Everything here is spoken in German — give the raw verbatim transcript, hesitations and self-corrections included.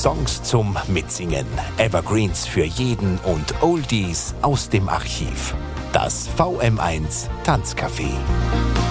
Songs zum Mitsingen, Evergreens für jeden und Oldies aus dem Archiv. Das V M eins Tanzcafé.